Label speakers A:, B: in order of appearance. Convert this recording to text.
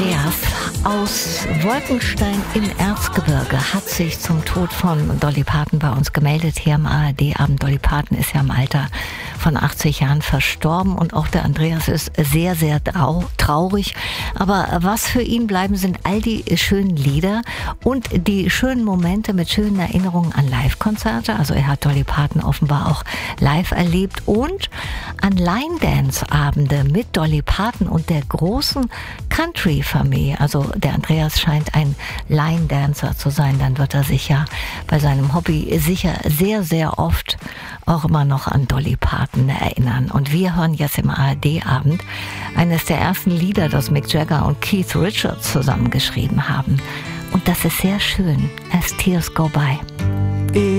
A: Andreas aus Wolkenstein im Erzgebirge hat sich zum Tod von Dolly Parton bei uns gemeldet hier am ARD-Abend. Dolly Parton ist ja im Alter von 80 Jahren verstorben und auch der Andreas ist sehr, sehr traurig. Aber was für ihn bleiben, sind all die schönen Lieder und die schönen Momente mit schönen Erinnerungen an Live-Konzerte. Also er hat Dolly Parton offenbar auch live erlebt und an Line-Dance-Abende mit Dolly Parton und der großen Country-Familie. Also der Andreas scheint ein Line-Dancer zu sein. Dann wird er sich ja bei seinem Hobby sicher sehr, sehr oft auch immer noch an Dolly Parton erinnern. Und wir hören jetzt im ARD-Abend eines der ersten Lieder, das Mick Jagger und Keith Richards zusammengeschrieben haben. Und das ist sehr schön, As Tears Go By.